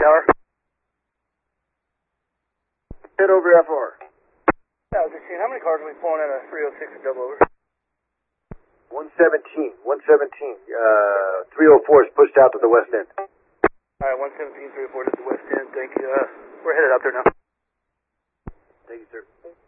Tower. Head over FR. Yeah, I was just seeing how many cars are we pulling in a 306 and double over? 117. 304 is pushed out to the west end. Alright, 117, 304 to the west end. Thank you. We're headed out there now. Thank you, sir.